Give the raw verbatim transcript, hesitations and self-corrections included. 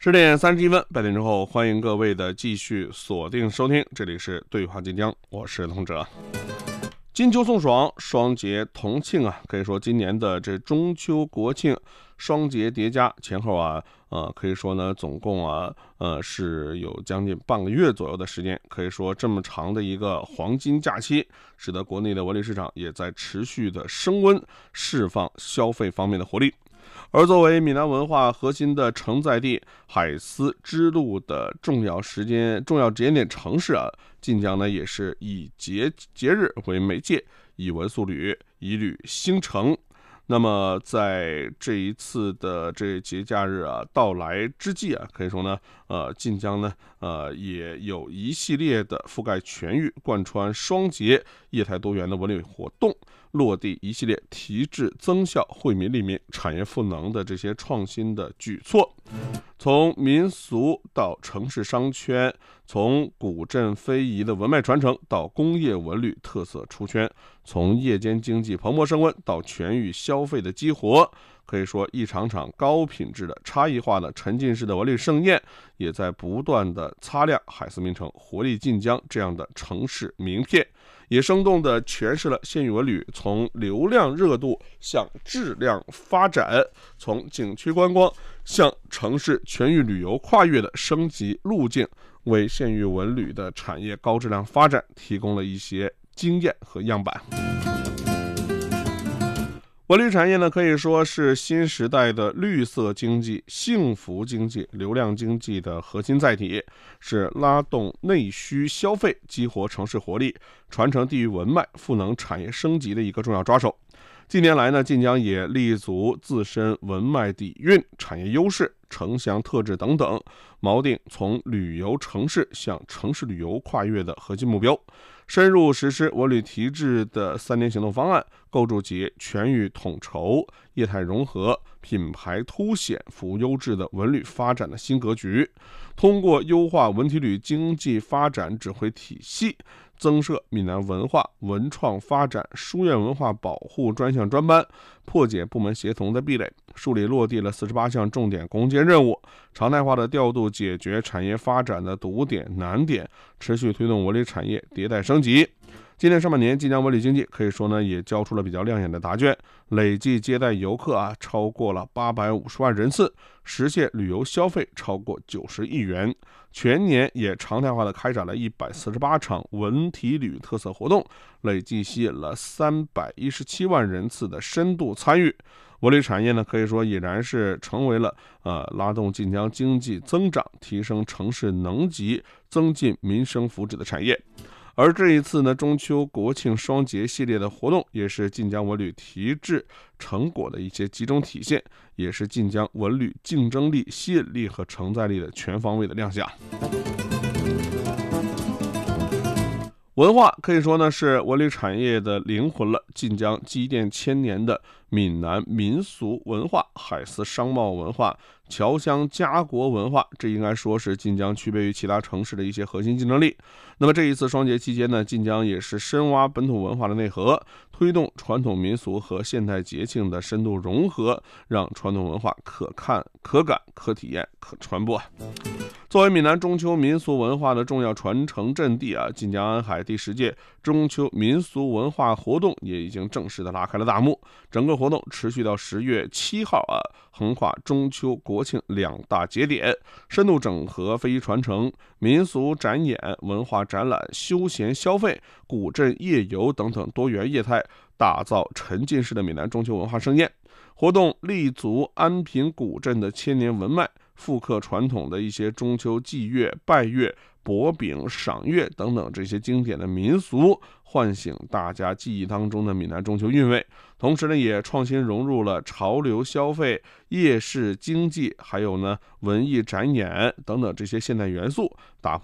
十点三十一分，八点之后，欢迎各位的继续锁定收听，这里是对话晋江，我是童哲。金秋送爽，双节同庆啊，可以说今年的这中秋国庆双节叠加前后啊，呃，可以说呢，总共啊，呃，是有将近半个月左右的时间，可以说这么长的一个黄金假期，使得国内的文旅市场也在持续的升温，释放消费方面的活力。而作为闽南文化核心的承载地、海丝织路的重要时间、重要节点城市啊，晋江呢也是以节节日为媒介，以文塑旅，以旅兴城。那么在这一次的这节假日啊到来之际啊，可以说呢，呃，晋江呢，呃，也有一系列的覆盖全域、贯穿双节、业态多元的文旅活动。落地一系列提质增效、惠民利民、产业赋能的这些创新的举措，从民俗到城市商圈，从古镇非遗的文脉传承到工业文旅特色出圈，从夜间经济蓬勃升温到全域消费的激活，可以说一场场高品质的差异化的沉浸式的文旅盛宴，也在不断的擦亮海丝名城、活力晋江这样的城市名片，也生动地诠释了县域文旅从流量热度向质量发展，从景区观光向城市全域旅游跨越的升级路径，为县域文旅的产业高质量发展提供了一些经验和样板。文旅产业呢，可以说是新时代的绿色经济、幸福经济、流量经济的核心载体，是拉动内需消费、激活城市活力、传承地域文脉、赋能产业升级的一个重要抓手。近年来呢，晋江也立足自身文脉底蕴、产业优势、城乡特质等等，锚定从旅游城市向城市旅游跨越的核心目标，深入实施文旅提质的三年行动方案，构筑起全域统筹、业态融合、品牌凸显、服务优质的文旅发展的新格局。通过优化文体旅经济发展指挥体系，增设闽南文化文创发展书院文化保护专项专班，破解部门协同的壁垒，梳理落地了四十八项重点攻坚任务，常态化的调度解决产业发展的堵点难点，持续推动文旅产业迭代升级。今年上半年，晋江文旅经济可以说呢，也交出了比较亮眼的答卷，累计接待游客啊超过了八百五十万人次，实现旅游消费超过九十亿元。全年也常态化的开展了一百四十八场文体旅特色活动，累计吸引了三百一十七万人次的深度参与。文旅产业呢，可以说已然是成为了呃拉动晋江经济增长、提升城市能级、增进民生福祉的产业。而这一次呢，中秋国庆双节系列的活动，也是晋江文旅提质成果的一些集中体现，也是晋江文旅竞争力、吸引力和承载力的全方位的亮相。文化可以说呢是文旅产业的灵魂了，晋江积淀千年的闽南民俗文化、海丝商贸文化、侨乡家国文化，这应该说是晋江区别于其他城市的一些核心竞争力。那么这一次双节期间呢，晋江也是深挖本土文化的内核，推动传统民俗和现代节庆的深度融合，让传统文化可看、可感、可体验、可传播。作为闽南中秋民俗文化的重要传承阵地啊，晋江安海第十届中秋民俗文化活动也已经正式的拉开了大幕。整个活动持续到十月七号啊，横跨中秋国庆两大节点，深度整合非遗传承、民俗展演、文化展览、休闲消费、古镇夜游等等多元业态，打造沉浸式的闽南中秋文化盛宴。活动立足安平古镇的千年文脉，复刻传统的一些中秋祭月、拜月、博饼、赏月等等这些经典的民俗，唤醒大家记忆当中的闽南中秋韵味。同时呢，也创新融入了潮流消费、夜市经济，还有呢文艺展演等等这些现代元素，打破